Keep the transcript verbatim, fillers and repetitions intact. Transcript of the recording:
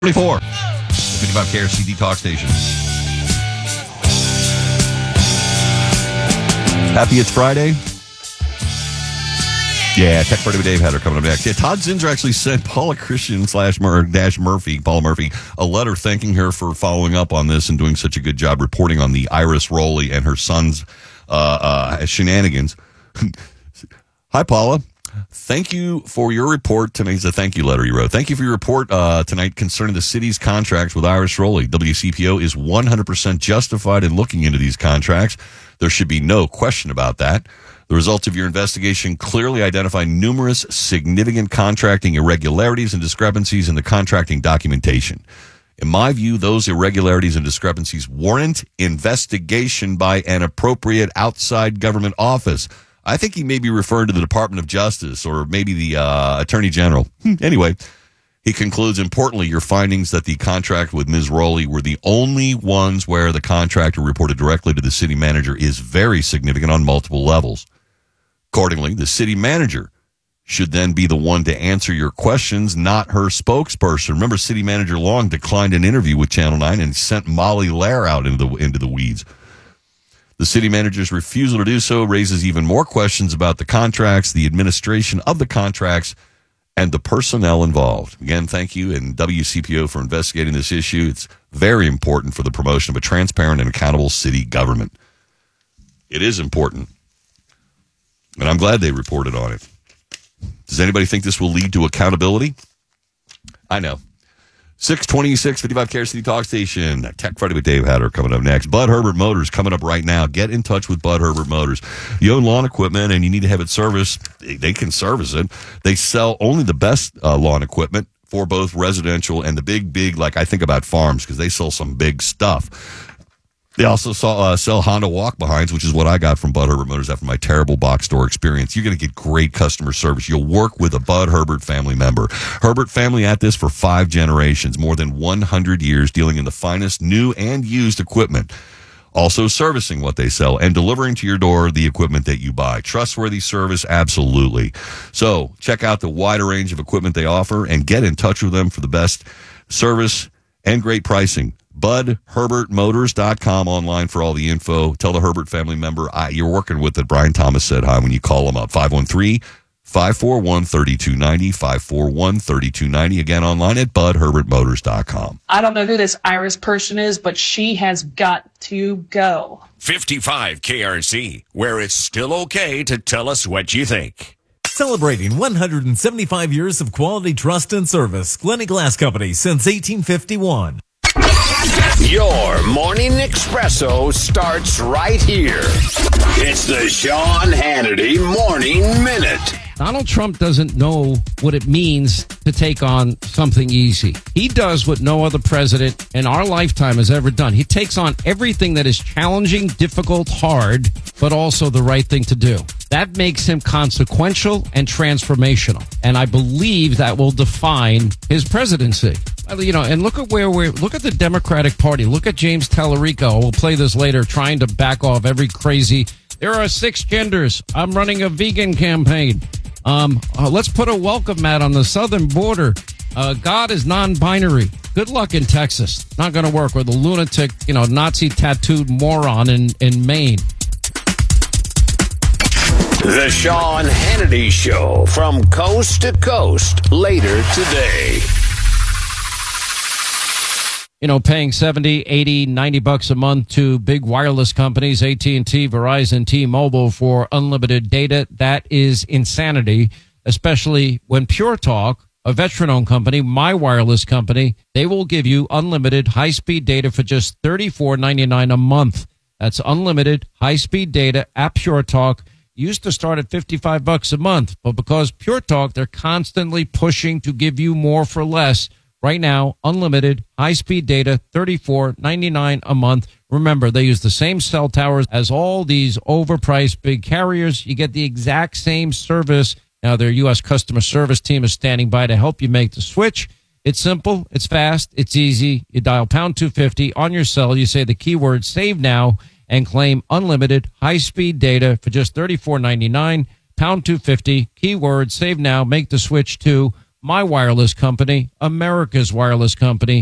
twenty-four, the fifty-five K R C D Talk Station. Happy it's Friday. Yeah, Tech Friday with Dave Hatter coming up next. Yeah, Todd Zinser actually sent Paula Christian slash Mur- dash Murphy, Paula Murphy, a letter thanking her for following up on this and doing such a good job reporting on the Iris Rowley and her son's uh, uh, shenanigans. Hi, Paula. Thank you for your report tonight. It's a thank you letter you wrote. Thank you for your report uh, tonight concerning the city's contracts with Iris Rowley. W C P O is one hundred percent justified in looking into these contracts. There should be no question about that. The results of your investigation clearly identify numerous significant contracting irregularities and discrepancies in the contracting documentation. In my view, those irregularities and discrepancies warrant investigation by an appropriate outside government office. I think he may be referring to the Department of Justice or maybe the uh, Attorney General. Anyway, he concludes, importantly, your findings that the contract with Miz Rowley were the only ones where the contractor reported directly to the city manager is very significant on multiple levels. Accordingly, the city manager should then be the one to answer your questions, not her spokesperson. Remember, City Manager Long declined an interview with Channel nine and sent Molly Lair out into the, into the weeds. The city manager's refusal to do so raises even more questions about the contracts, the administration of the contracts, and the personnel involved. Again, thank you and W C P O for investigating this issue. It's very important for the promotion of a transparent and accountable city government. It is important, and I'm glad they reported on it. Does anybody think this will lead to accountability? I know. six twenty-six, fifty-five K R C D Talk Station. Tech Friday with Dave Hatter coming up next. Bud Herbert Motors coming up right now. Get in touch with Bud Herbert Motors. You own lawn equipment and you need to have it serviced. They can service it. They sell only the best uh, lawn equipment for both residential and the big, big, like I think about farms because they sell some big stuff. They also saw, uh, sell Honda walk-behinds, which is what I got from Bud Herbert Motors after my terrible box store experience. You're going to get great customer service. You'll work with a Bud Herbert family member. Herbert family at this for five generations, more than one hundred years, dealing in the finest new and used equipment. Also servicing what they sell and delivering to your door the equipment that you buy. Trustworthy service, absolutely. So check out the wider range of equipment they offer and get in touch with them for the best service and great pricing. Bud Herbert Motors dot com online for all the info. Tell the Herbert family member I, you're working with it. Brian Thomas said hi when you call them up. five one three, five four one, three two nine zero, five four one, three two nine zero. Again, online at Bud Herbert Motors dot com. I don't know who this Iris person is, but she has got to go. fifty-five K R C, where it's still okay to tell us what you think. Celebrating one hundred seventy-five years of quality, trust, and service. Glenny Glass Company since eighteen fifty-one. Your morning espresso starts right here. It's the Sean Hannity Morning Minute. Donald Trump doesn't know what it means to take on something easy. He does what no other president in our lifetime has ever done. He takes on everything that is challenging, difficult, hard, but also the right thing to do. That makes him consequential and transformational. And I believe that will define his presidency. You know, and look at where we're, look at the Democratic Party. Look at James Tallarico. We'll play this later, trying to back off every crazy, there are six genders. I'm running a vegan campaign. Um, uh, let's put a welcome mat on the southern border. Uh, God is non-binary. Good luck in Texas. Not going to work with a lunatic, you know, Nazi tattooed moron in, in Maine. The Sean Hannity Show from coast to coast later today. You know, paying seventy, eighty, ninety bucks a month to big wireless companies, A T and T, Verizon, T-Mobile for unlimited data, that is insanity, especially when Pure Talk, a veteran-owned company, my wireless company, they will give you unlimited high-speed data for just thirty-four ninety-nine a month. That's unlimited high-speed data at Pure Talk. Used to start at fifty-five bucks a month, but because Pure Talk, they're constantly pushing to give you more for less. Right now, unlimited high-speed data, thirty-four ninety-nine a month. Remember, they use the same cell towers as all these overpriced big carriers. You get the exact same service. Now, their U S customer service team is standing by to help you make the switch. It's simple, it's fast, it's easy. You dial pound two fifty on your cell. You say the keyword save now and claim unlimited high-speed data for just thirty-four ninety-nine. Pound two fifty, keyword save now, make the switch to my wireless company, America's wireless company.